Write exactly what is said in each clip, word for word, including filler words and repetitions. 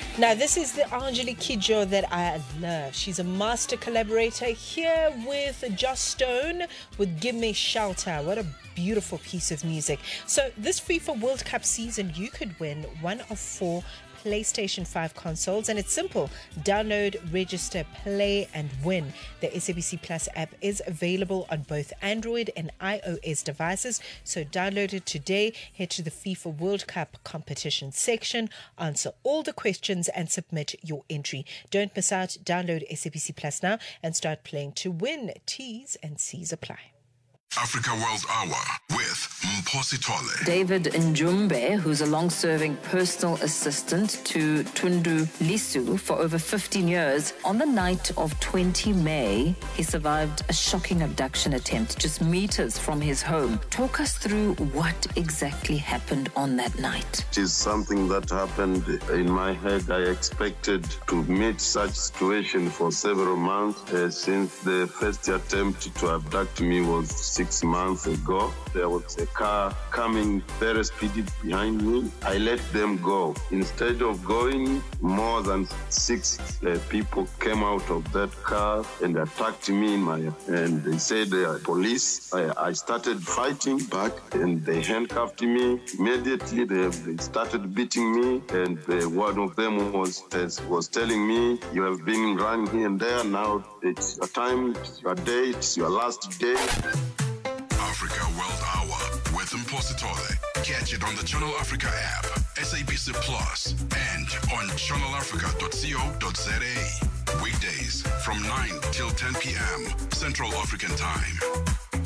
Now, this is the Angelique Kidjo that I love. She's a master collaborator here with Joss Stone with Give Me Shelter. What a beautiful piece of music. So this FIFA World Cup season, you could win one of four PlayStation five consoles, and it's simple. Download, register, play and win. The S A B C Plus app is available on both Android and iOS devices, so download it today. Head to the FIFA World Cup competition section, answer all the questions and submit your entry. Don't miss out. Download S A B C Plus now and start playing to win. T's and C's apply. Africa World Hour with Mphosi Tole. David Njumbe, who's a long-serving personal assistant to Tundu Lisu for over fifteen years, on the night of the twentieth of May, he survived a shocking abduction attempt just meters from his home. Talk us through what exactly happened on that night. It is something that happened in my head. I expected to meet such situation for several months uh, since the first attempt to abduct me was Six months ago. There was a car coming very speedy behind me. I let them go. Instead of going, more than six uh, people came out of that car and attacked me in my, and they said they are police. I, I started fighting back and they handcuffed me. Immediately they, they started beating me, and uh, one of them was, was telling me, you have been running here and there. Now it's your time, it's your day, it's your last day. Africa World Hour with Mphosi Tole. Catch it on the Channel Africa app, S A B C Plus, and on channel africa dot co dot za. Weekdays from nine till ten p.m. Central African Time.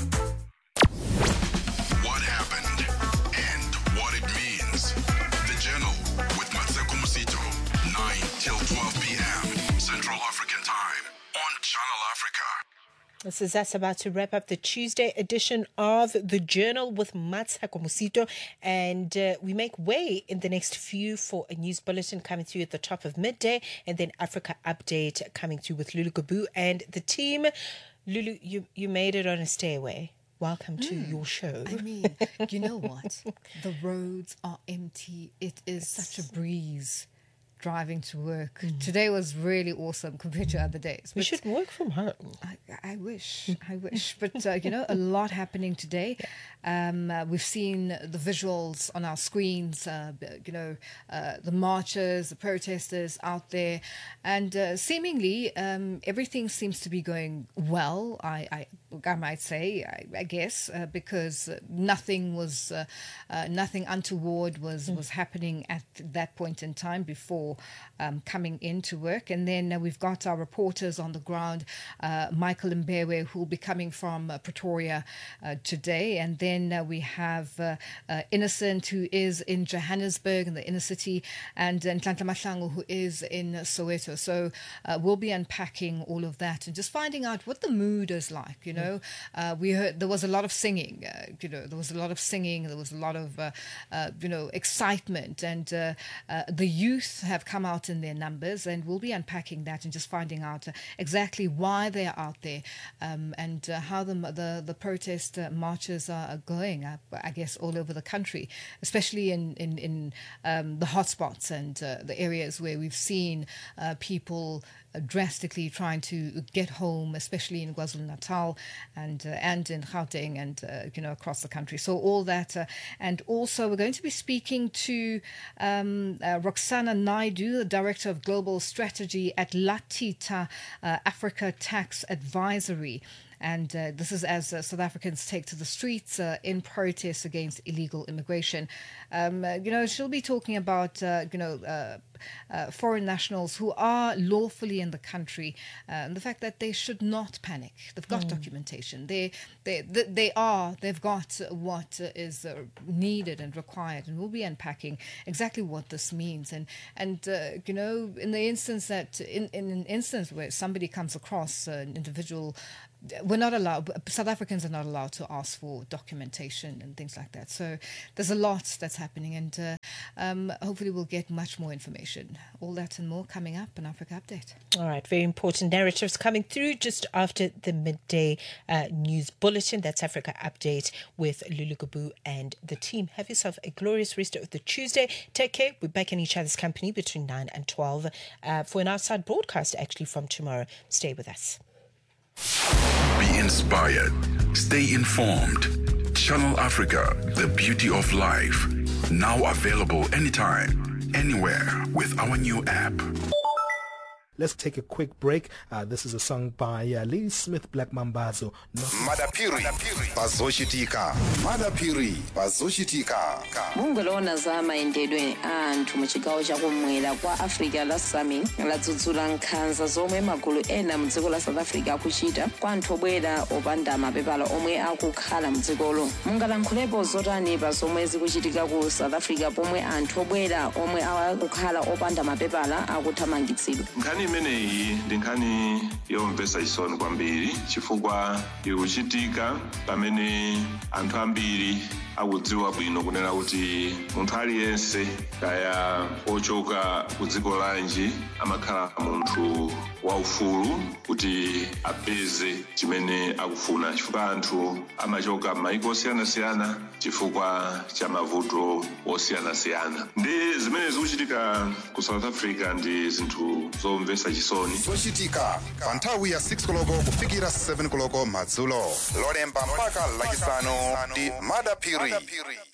What happened and what it means. The Journal with Matseko Musito, nine till twelve p.m. Central African Time on Channel Africa. This is us about to wrap up the Tuesday edition of The Journal with Matseko Musito, and uh, we make way in the next few for a news bulletin coming through at the top of midday, and then Africa Update coming through with Lulu Gabu and the team. Lulu, you, you made it on a stay away. Welcome to mm. your show. I mean, you know what? The roads are empty. It is such a breeze driving to work. Mm. Today was really awesome compared to other days. We should work from home. I, I wish, I wish. But, uh, you know, a lot happening today. Um, uh, we've seen the visuals on our screens, uh, you know, uh, the marchers, the protesters out there. And uh, seemingly um, everything seems to be going well, I, I, I might say, I, I guess, uh, because nothing was, uh, uh, nothing untoward was, mm. was happening at that point in time before Um, coming into work. And then uh, we've got our reporters on the ground, uh, Michael Mbewe, who will be coming from uh, Pretoria uh, today. And then uh, we have uh, uh, Innocent, who is in Johannesburg in the inner city, and uh, Nhlanhla Mahlangu, who is in Soweto. So uh, we'll be unpacking all of that and just finding out what the mood is like. You know, uh, we heard there was a lot of singing. Uh, you know, there was a lot of singing. There was a lot of uh, uh, you know excitement, and uh, uh, the youth have come out in their numbers, and we'll be unpacking that and just finding out uh, exactly why they're out there, um, and uh, how the the, the protest uh, marches are going, uh, I guess, all over the country, especially in, in, in um, the hotspots and uh, the areas where we've seen uh, people drastically trying to get home, especially in KwaZulu-Natal and uh, and in Gauteng and uh, you know across the country. So all that, uh, and also we're going to be speaking to um, uh, Roxana Naidu, the Director of Global Strategy at Latita uh, Africa Tax Advisory. And uh, this is as uh, South Africans take to the streets uh, in protest against illegal immigration. Um, uh, you know, she'll be talking about, uh, you know, uh, uh, foreign nationals who are lawfully in the country, uh, and the fact that they should not panic. They've got mm. documentation. They, they, they, they are, they've got what is uh, needed and required. And we'll be unpacking exactly what this means. And, and uh, you know, in the instance that, in, in an instance where somebody comes across uh, an individual we're not allowed, South Africans are not allowed to ask for documentation and things like that. So there's a lot that's happening, and uh, um, hopefully we'll get much more information. All that and more coming up on Africa Update. All right, very important narratives coming through just after the midday uh, news bulletin. That's Africa Update with Lulu Gabu and the team. Have yourself a glorious rest of the Tuesday. Take care. We're back in each other's company between nine and twelve uh, for an outside broadcast actually from tomorrow. Stay with us. Be inspired. Stay informed. Channel Africa, the beauty of life. Now available anytime, anywhere with our new app. Let's take a quick break. Uh, this is a song by uh, Lady Smith, Black Mambazo. Madapiri bazoshitika. Madapiri bazoshitika. Mungolona za maendedwe anthu mu chigawo chakumwera kwa Africa la Sami ladzudzula nkhanza zomwe magulu ena mu dziko la South Africa akuchita kwa anthu obwera opanda mapepala omwe akukhala mu dzikolo. Mungalankhulepo zotani pa zomwe zikuchitika ku South Africa pomwe anthu obwera omwe akukhala opanda mapepala akuthamangitsidwa. Nkhani imeneyi ndi nkhani yomvetsa chisoni kwambiri chifukwa ikuchitika pamene anthu ambiri akudziwa bwino kunena kuti munthu aliyense kaya ochoka ku dziko lanji amakhala munthu waufulu kuti apeze chimene akufuna chifukwa anthu amachoka m'mayiko osiyanasiyana chifukwa cha mavuto osiyanasiyana. Ndi zimene zikuchitika ku South Africa ndi zinthu zomvetsa chisoni. Zochitika pa nthawi ya six koloko kufikira seven koloko madzulo. Lolemba mpaka lachisanu ndi Madapiri.